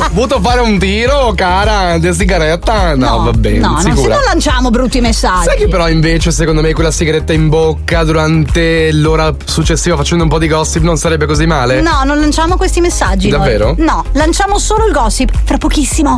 voluto fare un tiro, cara, di sigaretta? No, va bene. No, sicura. non lanciamo brutti messaggi. Sai che però invece secondo me quella sigaretta in bocca durante l'ora successiva facendo un po' di gossip non sarebbe così male? No, non lanciamo questi messaggi. Davvero? Noi. No, lanciamo solo il gossip. Fra pochissimo.